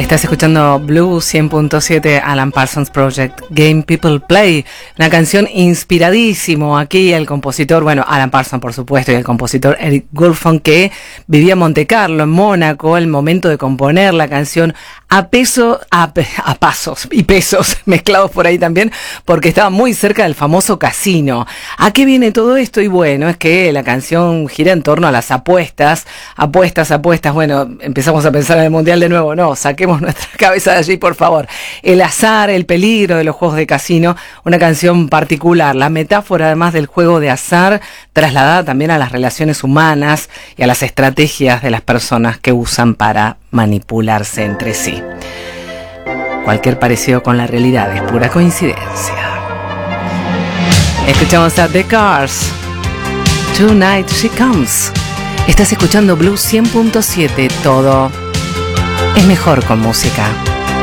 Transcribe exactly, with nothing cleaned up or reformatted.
Estás escuchando Blue cien punto siete, Alan Parsons Project, Game People Play, una canción inspiradísimo. Aquí el compositor, bueno, Alan Parsons por supuesto, y el compositor Eric Goldfond, que vivía en Monte Carlo, en Mónaco, el momento de componer la canción a peso, a, a pasos y pesos mezclados por ahí también, porque estaba muy cerca del famoso casino. ¿A qué viene todo esto? Y bueno, es que la canción gira en torno a las apuestas, apuestas, apuestas. Bueno, empezamos a pensar en el Mundial de nuevo, no, saquemos nuestra cabeza de allí, por favor. El azar, el peligro de los juegos de casino, una canción particular, la metáfora además del juego de azar, trasladada también a las relaciones humanas y a las estrategias de las personas que usan para manipularse entre sí. Cualquier parecido con la realidad es pura coincidencia. Escuchamos a The Cars, Tonight She Comes. Estás escuchando Blue cien punto siete, todo es mejor con música.